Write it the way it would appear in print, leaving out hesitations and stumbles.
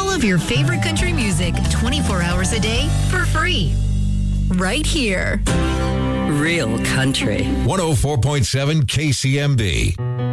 all of your favorite country music 24 hours a day for free. Right here. Real country. 104.7 KCMB.